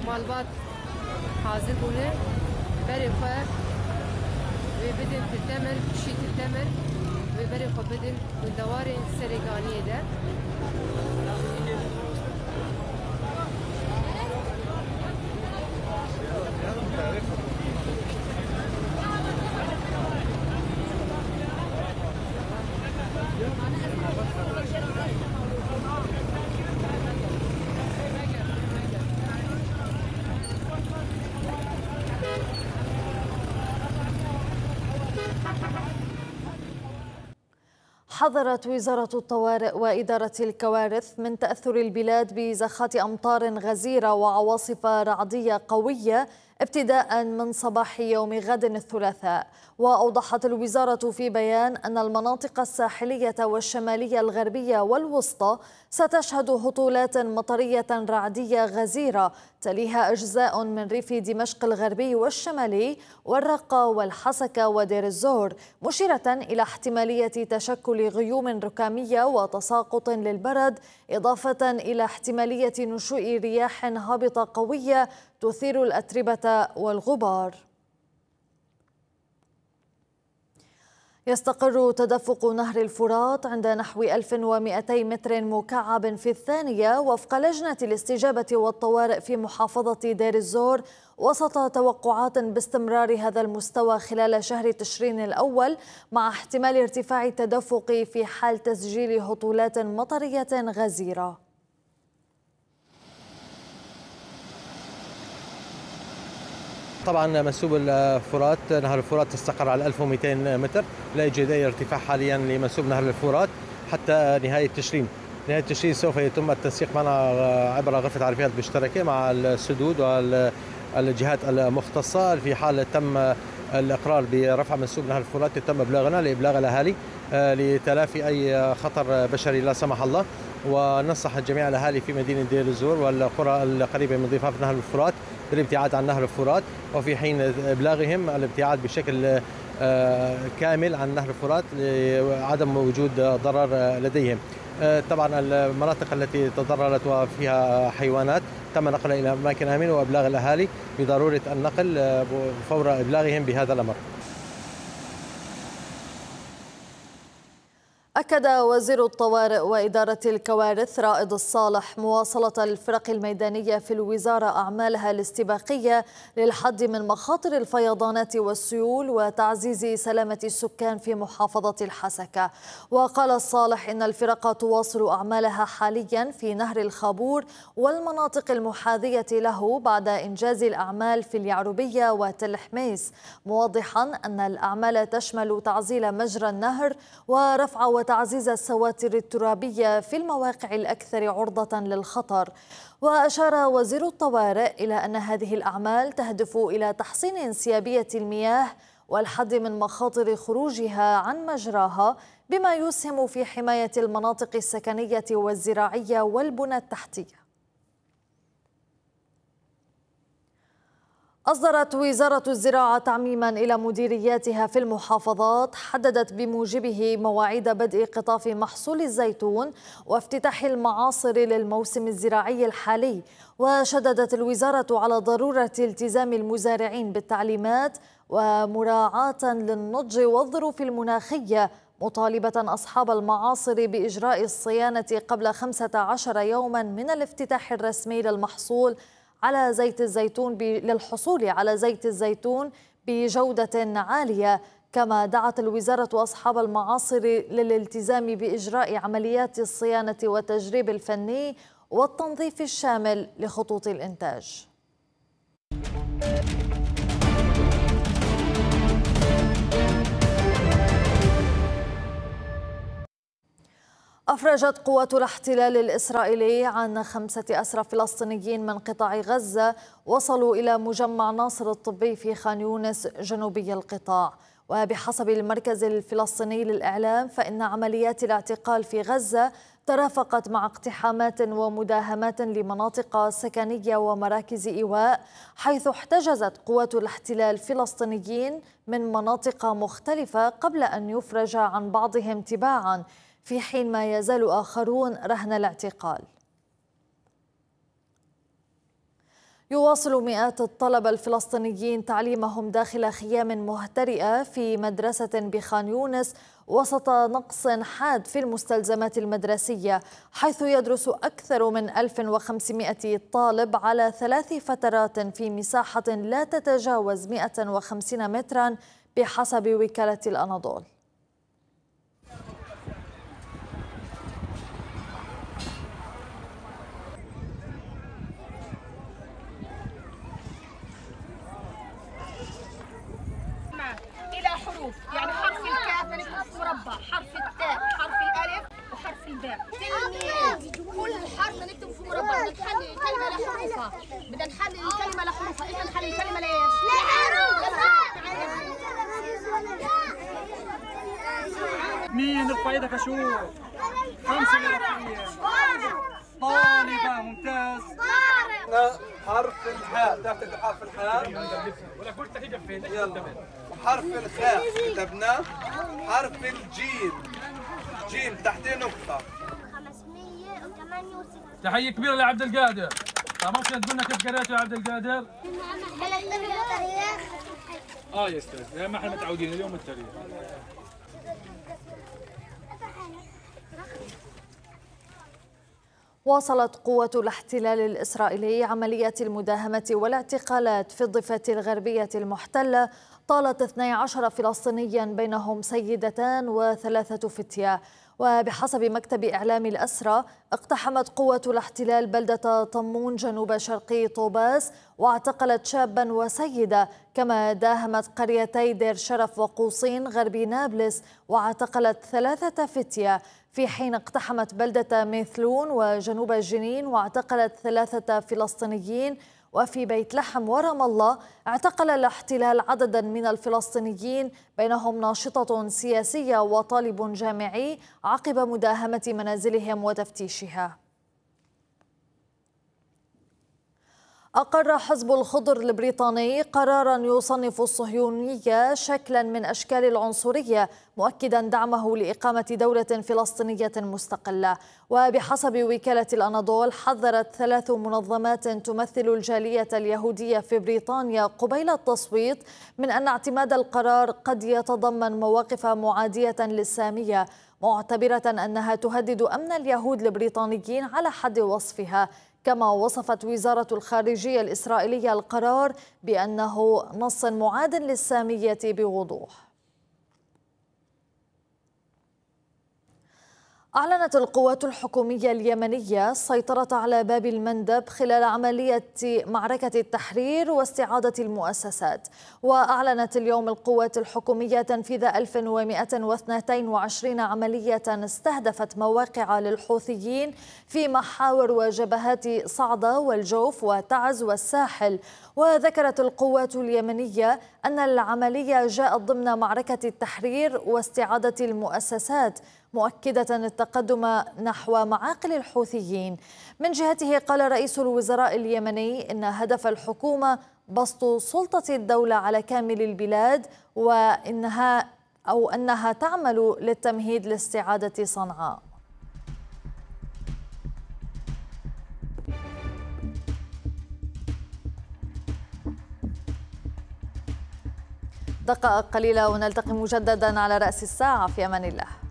مالبات حاضر بونه بري خو وبدن تتمر شي تتمر وبري خو بدن ودوار سرقانية ده حذرت وزارة الطوارئ وإدارة الكوارث من تأثر البلاد بزخات أمطار غزيرة وعواصف رعدية قوية ابتداء من صباح يوم غد الثلاثاء. وأوضحت الوزارة في بيان أن المناطق الساحلية والشمالية الغربية والوسطى ستشهد هطولات مطرية رعدية غزيرة تليها أجزاء من ريف دمشق الغربي والشمالي والرقة والحسكة ودير الزور، مشيرة إلى احتمالية تشكل غيوم ركامية وتساقط للبرد، إضافة إلى احتمالية نشوء رياح هابطة قوية تثير الأتربة والغبار. يستقر تدفق نهر الفرات عند نحو 1200 متر مكعب في الثانية وفق لجنة الاستجابة والطوارئ في محافظة دير الزور، وسط توقعات باستمرار هذا المستوى خلال شهر تشرين الأول، مع احتمال ارتفاع التدفق في حال تسجيل هطولات مطرية غزيرة. طبعا منسوب الفرات نهر الفرات استقر على 1200 متر، لا يوجد اي ارتفاع حاليا لمنسوب نهر الفرات حتى نهايه تشرين. نهايه تشرين سوف يتم التنسيق معنا عبر غرفه عرفيات مشتركه مع السدود والجهات المختصه. في حال تم الاقرار برفع منسوب نهر الفرات يتم ابلاغنا لابلاغ الاهالي لتلافي اي خطر بشري لا سمح الله. وننصح جميع الاهالي في مدينه دير الزور والقرى القريبه من ضفاف نهر الفرات بالابتعاد عن نهر الفرات، وفي حين ابلاغهم الابتعاد بشكل كامل عن نهر الفرات لعدم وجود ضرر لديهم. طبعا المناطق التي تضررت وفيها حيوانات تم نقلها الى اماكن امنه وابلاغ الاهالي بضروره النقل فور ابلاغهم بهذا الامر. أكد وزير الطوارئ وإدارة الكوارث رائد الصالح مواصلة الفرق الميدانية في الوزارة أعمالها الاستباقية للحد من مخاطر الفيضانات والسيول وتعزيز سلامة السكان في محافظة الحسكة. وقال الصالح إن الفرق تواصل أعمالها حاليا في نهر الخابور والمناطق المحاذية له بعد إنجاز الأعمال في اليعربية وتل حميس، موضحا أن الأعمال تشمل تعزيل مجرى النهر ورفع وتعزيز السواتر الترابية في المواقع الأكثر عرضة للخطر. وأشار وزير الطوارئ إلى أن هذه الأعمال تهدف إلى تحسين انسيابية المياه والحد من مخاطر خروجها عن مجراها، بما يسهم في حماية المناطق السكنية والزراعية والبنى التحتية. أصدرت وزارة الزراعة تعميما إلى مديرياتها في المحافظات حددت بموجبه مواعيد بدء قطاف محصول الزيتون وافتتاح المعاصر للموسم الزراعي الحالي. وشددت الوزارة على ضرورة التزام المزارعين بالتعليمات ومراعاة للنضج والظروف المناخية، مطالبة أصحاب المعاصر بإجراء الصيانة قبل 15 يوما من الافتتاح الرسمي للمحصول على زيت الزيتون للحصول على زيت الزيتون بجودة عالية. كما دعت الوزارة أصحاب المعاصر للالتزام بإجراء عمليات الصيانة والتجريب الفني والتنظيف الشامل لخطوط الإنتاج. أفرجت قوات الاحتلال الإسرائيلي عن 5 أسرى فلسطينيين من قطاع غزة وصلوا إلى مجمع ناصر الطبي في خان يونس جنوبي القطاع. وبحسب المركز الفلسطيني للإعلام فإن عمليات الاعتقال في غزة ترافقت مع اقتحامات ومداهمات لمناطق سكنية ومراكز إيواء، حيث احتجزت قوات الاحتلال فلسطينيين من مناطق مختلفة قبل أن يفرج عن بعضهم تباعاً، في حين ما يزال آخرون رهن الاعتقال. يواصل مئات الطلبة الفلسطينيين تعليمهم داخل خيام مهترئة في مدرسة بخان يونس وسط نقص حاد في المستلزمات المدرسية، حيث يدرس أكثر من 1500 طالب على 3 فترات في مساحة لا تتجاوز 150 مترا بحسب وكالة الأناضول. إلى حروف، يعني حرف الكاف بنكتب مربع، حرف التاء، حرف الألف وحرف الباء. كل حرف بنكتب في مربع، بدنا نحلل الكلمة لحروفها، بدنا نحلل الكلمة لحروفها، إحنا نحلل الكلمة لإيش؟ مين ارفع ايدك اشوف. 5 مرفعين. طالبة ممتاز. حرف الحاء، تعرف تكتب حرف الحاء؟ ولا قلت دقيقة فين؟ يلا. وحرف الخاء كتبناه. حرف الجيم، جيم تحتيه نقطة. 568. تحية كبيرة لعبد القادر. طب ممكن تقول لنا كيف قريت يا عبد القادر؟ يا استاذ، زي ما احنا متعودين اليوم التاريخ. واصلت قوة الاحتلال الإسرائيلي عمليات المداهمة والاعتقالات في الضفة الغربية المحتلة طالت 12 فلسطينيا بينهم سيدتان و3 فتية. وبحسب مكتب إعلام الأسرى اقتحمت قوة الاحتلال بلدة طمون جنوب شرقي طوباس واعتقلت شابا وسيدة، كما داهمت قريتي دير شرف وقوصين غربي نابلس واعتقلت 3 فتية، في حين اقتحمت بلدة ميثلون وجنوب جنين واعتقلت 3 فلسطينيين. وفي بيت لحم ورام الله اعتقل الاحتلال عددا من الفلسطينيين بينهم ناشطة سياسية وطالب جامعي عقب مداهمة منازلهم وتفتيشها. أقر حزب الخضر البريطاني قراراً يصنف الصهيونية شكلاً من أشكال العنصرية، مؤكداً دعمه لإقامة دولة فلسطينية مستقلة. وبحسب وكالة الأناضول حذرت 3 منظمات تمثل الجالية اليهودية في بريطانيا قبيل التصويت من أن اعتماد القرار قد يتضمن مواقف معادية للسامية، معتبرة أنها تهدد أمن اليهود البريطانيين على حد وصفها. كما وصفت وزارة الخارجية الإسرائيلية القرار بأنه نص معاد للسامية بوضوح. أعلنت القوات الحكومية اليمنية السيطرة على باب المندب خلال عملية معركة التحرير واستعادة المؤسسات. وأعلنت اليوم القوات الحكومية تنفيذ 1122 عملية استهدفت مواقع للحوثيين في محاور وجبهات صعدة والجوف وتعز والساحل. وذكرت القوات اليمنية أن العملية جاءت ضمن معركة التحرير واستعادة المؤسسات، مؤكدة التقدم نحو معاقل الحوثيين. من جهته قال رئيس الوزراء اليمني إن هدف الحكومة بسط سلطة الدولة على كامل البلاد، وأنها تعمل للتمهيد لاستعادة صنعاء. دقائق قليلة ونلتقي مجددا على رأس الساعة. في أمان الله.